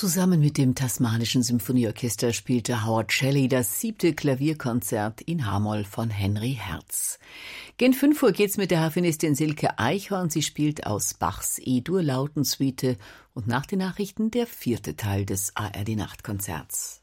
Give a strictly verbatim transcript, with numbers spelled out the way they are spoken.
Zusammen mit dem Tasmanischen Symphonieorchester spielte Howard Shelley das siebte Klavierkonzert in H-Moll von Henry Herz. Gegen fünf Uhr geht's mit der Harfenistin Silke Eichhorn. Sie spielt aus Bachs E-Dur-Lautensuite und nach den Nachrichten der vierte Teil des A R D-Nachtkonzerts.